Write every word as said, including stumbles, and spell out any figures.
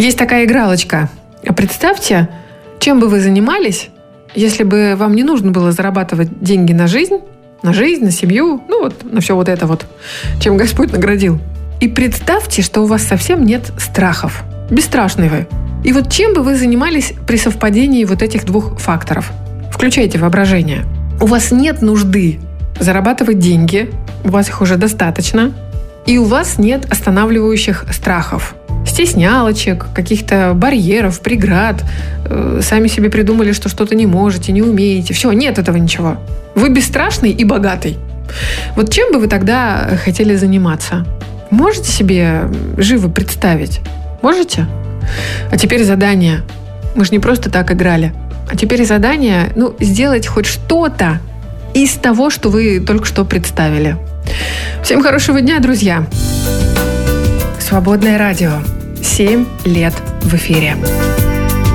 Есть такая игралочка. Представьте, чем бы вы занимались, если бы вам не нужно было зарабатывать деньги на жизнь, на жизнь, на семью, ну вот на все вот это вот, чем Господь наградил. И представьте, что у вас совсем нет страхов. Бесстрашны вы. И вот чем бы вы занимались при совпадении вот этих двух факторов? Включайте воображение. У вас нет нужды зарабатывать деньги, у вас их уже достаточно, и у вас нет останавливающих страхов, стеснялочек, каких-то барьеров, преград, э, сами себе придумали, что что-то не можете, не умеете. Все, нет этого ничего. Вы бесстрашный и богатый. Вот чем бы вы тогда хотели заниматься? Можете себе живо представить? Можете? А теперь задание. Мы же не просто так играли. А теперь задание, ну, сделать хоть что-то из того, что вы только что представили. Всем хорошего дня, друзья! Свободное радио. Семь лет в эфире.